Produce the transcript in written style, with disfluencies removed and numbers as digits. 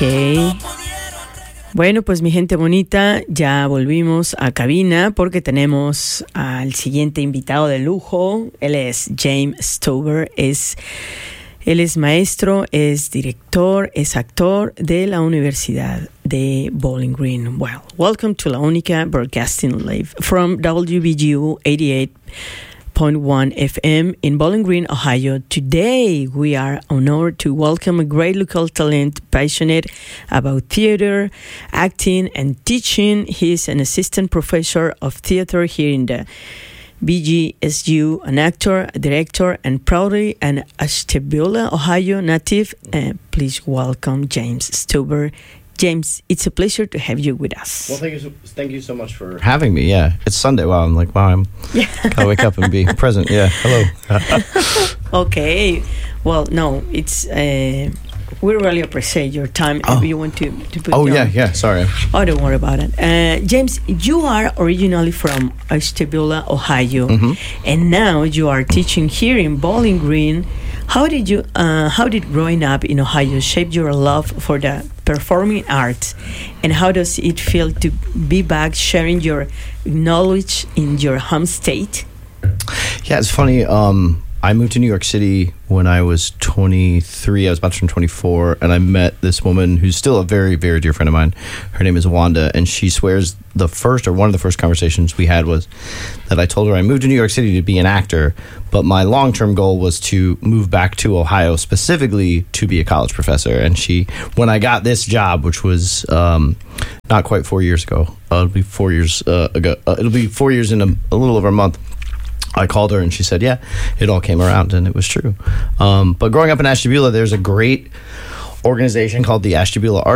Ok. Bueno, pues mi gente bonita, ya volvimos a cabina porque tenemos al siguiente invitado de lujo. Él es James Stover, él es maestro, es director, es actor de la Universidad de Bowling Green. Well, welcome to La Única Broadcasting Live from WBGU 88.1 FM in Bowling Green, Ohio. Today, we are honored to welcome a great local talent, passionate about theater, acting, and teaching. He is an assistant professor of theater here in the BGSU, an actor, a director, and proudly an Ashtabula, Ohio native. Please welcome James Stover. James, it's a pleasure to have you with us. Well, thank you so much for having me. Yeah, it's Sunday. Wow, I'm gotta wake up and be present. Yeah, hello. Okay, well, no, it's we really appreciate your time. If you want to put yeah. Sorry. Oh, don't worry about it. James, you are originally from Ashtabula, Ohio, and now you are teaching here in Bowling Green. How did growing up in Ohio shape your love for the performing arts, and how does it feel to be back sharing your knowledge in your home state? Yeah, it's funny. I moved to New York City when I was 23. I was about to turn 24, and I met this woman who's still a very, very dear friend of mine. Her name is Wanda, and she swears one of the first conversations we had was that I told her I moved to New York City to be an actor, but my long-term goal was to move back to Ohio, specifically to be a college professor. And when I got this job, which was not quite 4 years ago, it'll be 4 years ago. It'll be 4 years in a little over a month. I called her and she said, yeah, it all came around, and it was true. But growing up in Ashtabula, there's a great organization called the Ashtabula Art